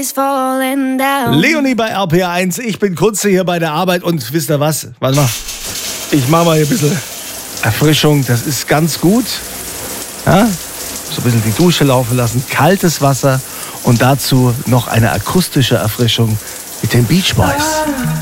Leonie bei RPA1, ich bin kurz hier bei der Arbeit und wisst ihr was? Warte mal, ich mache mal hier ein bisschen Erfrischung, das ist ganz gut. Ja? So ein bisschen die Dusche laufen lassen, kaltes Wasser und dazu noch eine akustische Erfrischung mit den Beach Boys.